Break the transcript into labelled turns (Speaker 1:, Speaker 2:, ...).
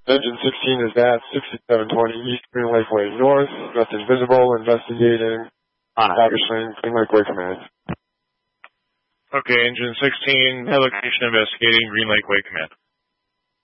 Speaker 1: Engine 16 is at 6720 East Green Lake Way North. Nothing visible. Investigating. Patterson, Green Lake Way Command.
Speaker 2: Okay, Engine 16, head location investigating, Green Lake Way Command.